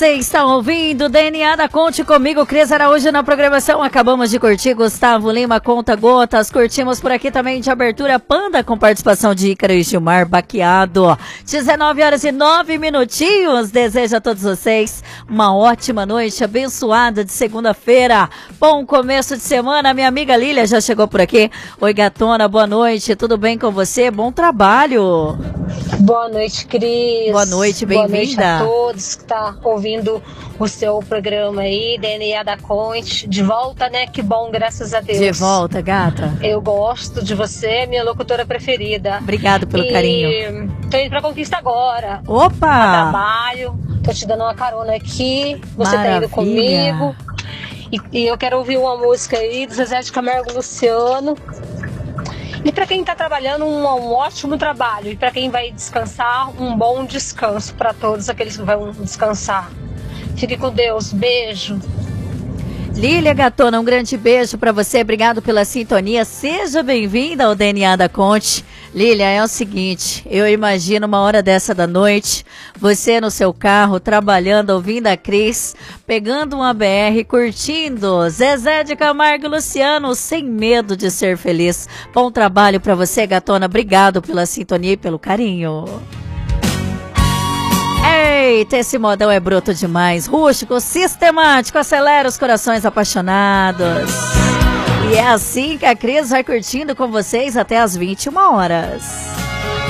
Você está ouvindo o DNA da Conte comigo, Cris Araújo na programação. Acabamos de curtir Gustavo Lima, Conta Gotas. Curtimos por aqui também de abertura Panda com participação de Ícaro e Gilmar Baqueado. 19h09. Desejo a todos vocês uma ótima noite, abençoada de segunda-feira. Bom começo de semana. Minha amiga Lília já chegou por aqui. Oi, gatona, boa noite. Tudo bem com você? Bom trabalho. Boa noite, Cris. Boa noite, bem-vinda. Boa noite a todos que estão ouvindo o seu programa aí, DNA da Conte. De volta, né? Que bom, graças a Deus. De volta, gata. Eu gosto de você, minha locutora preferida. Obrigado pelo carinho. Tô indo pra Conquista agora. Opa! Trabalho, tô te dando uma carona aqui. Você Maravilha. tá indo comigo. E eu quero ouvir uma música aí do Zezé de Camargo e Luciano. E para quem está trabalhando, um ótimo trabalho. E para quem vai descansar, um bom descanso para todos aqueles que vão descansar. Fique com Deus. Beijo. Lília Gatona, um grande beijo para você. Obrigado pela sintonia. Seja bem-vinda ao DNA da Conte. Lília, é o seguinte, eu imagino uma hora dessa da noite, você no seu carro, trabalhando, ouvindo a Cris, pegando uma BR, curtindo Zezé de Camargo e Luciano, sem medo de ser feliz. Bom trabalho para você, gatona. Obrigado pela sintonia e pelo carinho. Eita, esse modão é bruto demais, rústico, sistemático, acelera os corações apaixonados. E é assim que a Cris vai curtindo com vocês até as 21 horas.